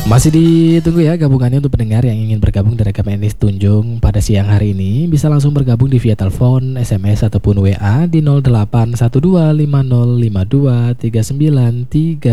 Masih ditunggu ya gabungannya untuk pendengar yang ingin bergabung di Rekam Enis Tunjung pada siang hari ini. Bisa langsung bergabung di via telepon, SMS ataupun WA di 081250523933.